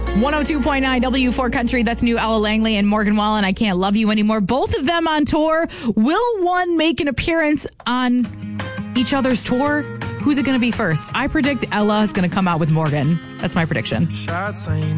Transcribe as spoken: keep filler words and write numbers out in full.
one oh two point nine W four Country. That's new Ella Langley and Morgan Wallen. I Can't Love You Anymore. Both of them on tour. Will one make an appearance on each other's tour? Who's it going to be first? I predict Ella is going to come out with Morgan. That's my prediction. Shots ain't